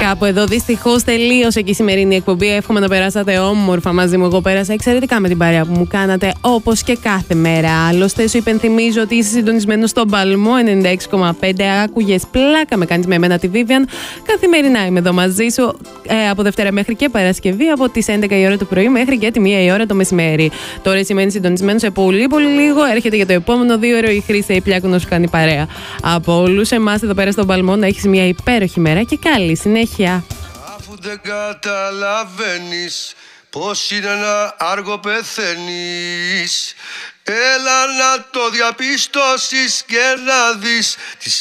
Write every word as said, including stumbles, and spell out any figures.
Κάπου εδώ δυστυχώς τελείωσε και η σημερινή εκπομπή. Εύχομαι να περάσατε όμορφα μαζί μου. Εγώ πέρασα εξαιρετικά με την παρέα που μου κάνατε, όπως και κάθε μέρα. Άλλωστε, σου υπενθυμίζω ότι είσαι συντονισμένος στον Παλμό ενενήντα έξι κόμμα πέντε. Άκουγες πλάκα με κάνεις με εμένα τη Vivian. Καθημερινά είμαι εδώ μαζί σου ε, από Δευτέρα μέχρι και Παρασκευή, από τις έντεκα η ώρα το πρωί μέχρι και τη μία η ώρα το μεσημέρι. Τώρα σημαίνει συντονισμένο σε πολύ πολύ λίγο. Έρχεται για το επόμενο δύο ώρο η Χρύσα η Πλιάκου να σου κάνει παρέα. Από όλους εμάς εδώ πέρα στον Παλμό να έχεις μια υπέροχη μέρα και καλή συνέχεια. Αφού δεν καταλαβαίνεις πως είναι ένα άργο πεθαίνεις, έλα να το διαπιστώσεις και να δεις τις